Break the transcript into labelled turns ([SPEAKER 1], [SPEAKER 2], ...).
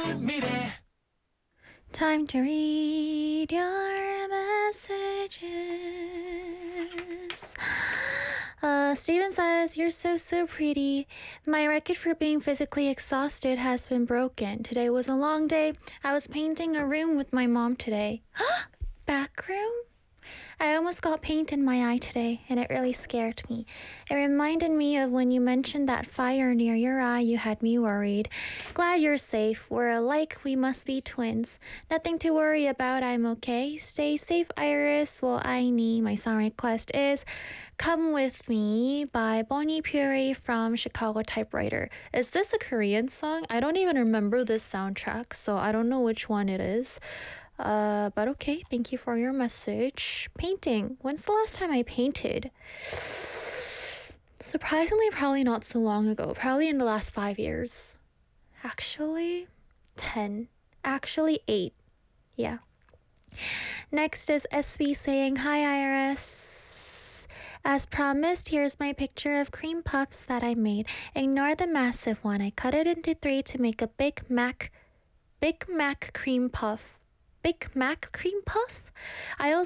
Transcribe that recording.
[SPEAKER 1] Time to read your messages. Steven says, "You're so pretty. My record for being physically exhausted has been broken. Today was a long day. I was painting a room with my mom today." Back room? I almost got paint in my eye today, and it really scared me. It reminded me of when you mentioned that fire near your eye. You had me worried. Glad you're safe. We're alike. We must be twins. Nothing to worry about. I'm okay. Stay safe, Iris. Well, my song request is Come With Me by Bonnie Puri from Chicago Typewriter. Is this a Korean song? I don't even remember this soundtrack, so I don't know which one it is. But okay, thank you for your message. Painting. When's the last time I painted? Surprisingly, probably not so long ago. Probably in the last 5 years. Actually, 10. Actually, 8. Yeah. Next is SB saying, "Hi, Iris. As promised, here's my picture of cream puffs that I made. Ignore the massive one. I cut it into 3 to make a Big Mac cream puff. Big Mac cream puff? I also